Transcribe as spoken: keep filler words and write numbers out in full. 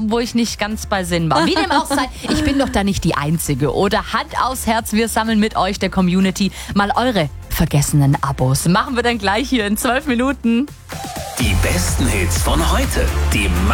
wo ich nicht ganz bei Sinn war. Wie dem auch sei, ich bin doch da nicht die Einzige. Oder Hand aufs Herz, wir sammeln mit euch, der Community, mal eure vergessenen Abos. Machen wir dann gleich hier in zwölf Minuten. Die besten Hits von heute. Die